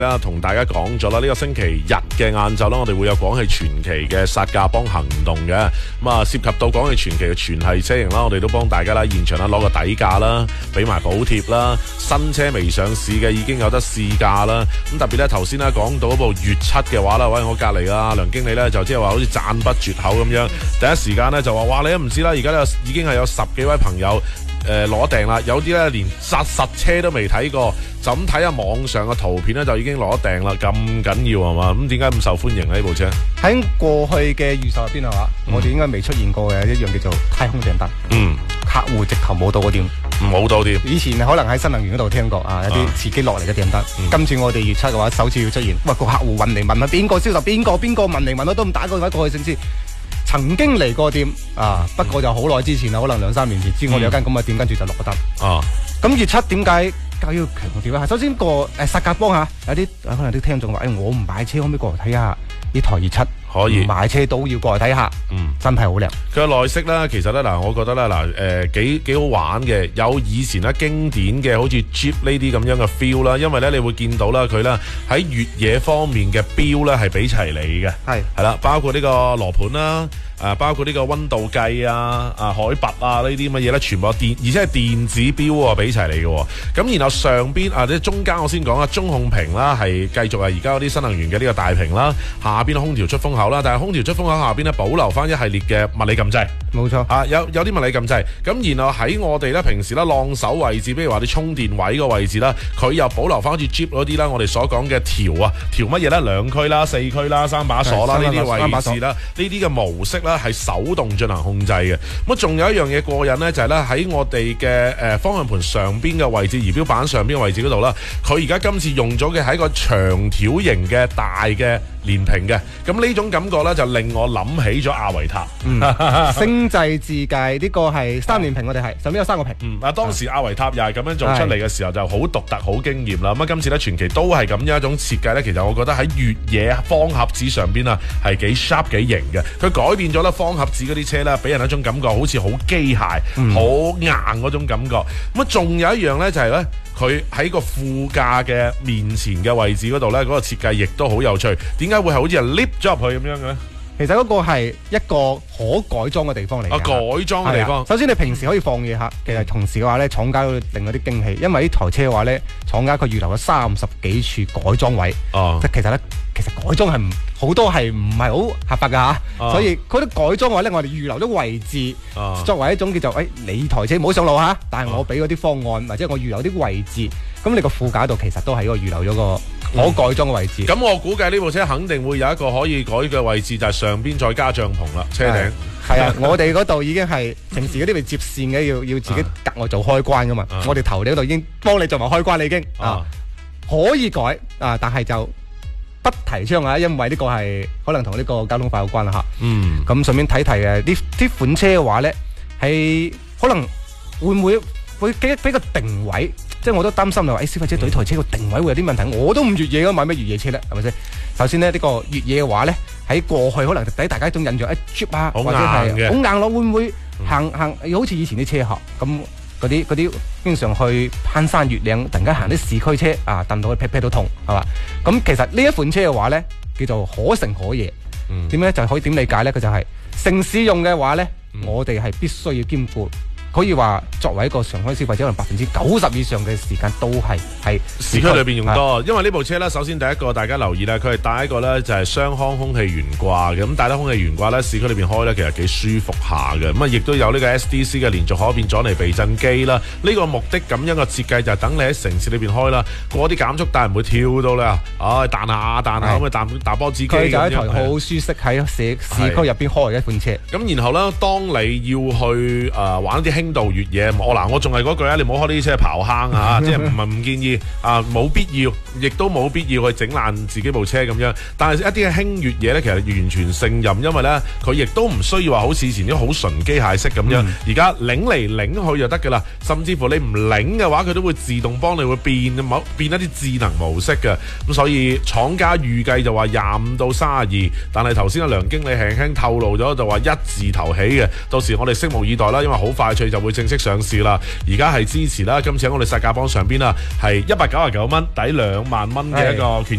啦，同大家講咗啦，呢個星期日嘅晏晝啦，我哋會有廣汽傳祺嘅殺價幫行動嘅，咁啊涉及到廣汽傳祺嘅全系車型啦，我哋都幫大家啦現場啦攞個底價啦，俾埋補貼啦，新車未上市嘅已經有得試駕啦，咁特別咧頭先咧講到嗰部粵7嘅話啦，喂我隔離啊梁經理咧就即係話好似讚不絕口咁樣，第一時間咧就話哇你都唔知啦，而家咧已經係有10幾位朋友攞訂啦，有啲咧連實車都未睇過，就咁睇下網上嘅圖片咧就已經攞訂啦，咁緊要係嘛？咁點解咁受歡迎呢？呢部車喺過去嘅預售入邊係嘛？我哋應該未出現過嘅一樣叫做太空訂單。客戶直頭冇到嗰點， 冇到點。 以前可能喺新能源嗰度聽過啊，一啲自己落嚟嘅訂單。今次我哋粵7嘅話，首次要出現，喂個客戶問嚟問去，邊個銷售邊個問嚟問去都唔打個電話過去先知。曾經嚟過店啊，不過就好耐之前啦，可能2-3年前知我哋有間咁嘅店，跟住就落咗單。咁粵7點解要強調啊？首先個殺價幫下，有啲可能啲聽眾話，我唔買車，可唔可以過嚟睇下呢台粵7？可以買車都要過嚟睇下，真係好靚。佢嘅內飾咧，其實咧嗱，我覺得咧嗱，幾好玩嘅，有以前咧經典嘅好似 Jeep 呢啲咁樣嘅 feel 啦，因為咧你會見到啦，佢咧喺越野方面嘅標咧係俾齊你嘅，係啦，包括呢個羅盤啦。包括呢個溫度計海拔呢啲乜嘢咧，全部有電，而且係電子錶喎，俾齊你嘅。咁然後上邊即係中間我先講啦，中控屏啦係繼續係而家嗰啲新能源嘅呢個大屏啦，下邊空調出風口啦，但係空調出風口下邊咧保留翻一系列嘅物理撳掣，冇錯有啲物理撳掣。咁然後喺我哋咧平時咧晾手位置，比如話啲充電位個位置啦，佢又保留翻好似 Jeep 嗰啲啦，我哋所講嘅調乜嘢咧，2驅啦、4驅啦、3把鎖啦呢啲位置啦，呢啲嘅模式啦。係手動進行控制嘅，咁仲有一樣嘢過癮呢，就係咧喺我哋嘅方向盤上邊嘅位置，儀表板上邊嘅位置嗰度啦，佢而家今次用咗嘅係一個長條型嘅大嘅連屏嘅，咁呢種感覺呢，就令我諗起咗阿維塔，星際自介呢個係3連屏，我哋係上邊有3個屏。當時阿維塔又係咁樣做出嚟嘅時候就好獨特、好驚豔啦。咁今次呢，傳祺都係咁樣一種設計呢，其實我覺得喺越野方盒子上邊啊係幾 sharp 幾型嘅，佢改變咗咧方盒子嗰啲車咧，俾人一種感覺好似好機械、好硬嗰種感覺。咁仲有一樣呢，就係呢，佢喺個副駕嘅面前嘅位置嗰度呢，嗰個設計亦都好有趣。點解會係好似係 lift 咗入去咁樣嘅咧？其實嗰個係一個可改裝嘅地方嚟嘅。改裝嘅地方。首先你平時可以放嘢客，其實同時嘅話咧，廠家會令到啲驚喜，因為呢台車嘅話咧，廠家佢預留咗30幾處改裝位。其實改裝係好多係唔係好合法㗎嚇，所以嗰啲改裝位咧，我哋預留咗位置，作為一種叫做你台車唔好上路嚇，但係我俾嗰啲方案或者我預留啲位置，咁你個副駕度其實都係一個預留咗個可改裝嘅位置。咁我估計呢部車肯定會有一個可以改嘅位置，就係上邊再加帳篷啦，車頂。係啊，我哋嗰度已經係平時嗰啲咪接線嘅，要自己格外做開關㗎嘛。我哋頭頂嗰度已經幫你做埋開關啦，已經可以改但係就不提倡啊，因為呢個係可能同呢個交通法有關啦嚇。咁順便睇睇啲款車嘅話咧，係可能會唔會俾個定位？即係我都擔心就話，消費者對台車個定位會有啲問題。我都唔越野㗎，買咩越野車咧？係咪先？首先咧，呢個越野嘅話咧，喺過去可能俾大家一種印象，Jeep 或者係好硬咯，會唔會行好似以前啲車客咁？嗰啲經常去攀山越嶺，突然間行啲市區車蹬到去劈到痛，係嘛？咁其實呢一款車嘅話咧，叫做可乘可夜。點咧就可以點理解咧？佢就係城市用嘅話咧，我哋係必須要兼顧。可以話作為一個常規消費者，可能90%以上嘅時間都係喺市區裏邊用多。因為呢部車咧，首先第一個大家留意咧，佢係帶一個咧就係雙腔空氣懸掛嘅。咁帶得空氣懸掛咧，市區裏邊開咧其實幾舒服下嘅。咁亦都有呢個 SDC 嘅連續可變阻尼避震機啦。呢個目的咁樣嘅設計就係等你喺城市裏邊開啦，過啲減速帶唔會跳到咧，彈下咁啊彈波子機。佢就係一台好舒適喺市區入邊開嘅一款車。咁然後咧，當你要去玩一啲輕度越野，我仲係嗰句你唔好開呢啲車刨坑啊！即係唔建議冇必要，亦都冇必要去整爛自己部車咁樣。但係一啲嘅輕越野咧，其實完全勝任，因為咧佢亦都唔需要話好似以前啲好純機械式咁樣。而家擰嚟擰去就得噶啦，甚至乎你唔擰嘅話，佢都會自動幫你會變一啲智能模式嘅。咁所以廠家預計就話25到32，但係頭先阿梁經理輕輕透露咗就話1字頭起嘅。到時我哋拭目以待啦，因為好快脆就會正式上市啦。而家係支持啦，今次喺我哋殺價榜上邊啦，係199蚊抵2萬蚊嘅一個權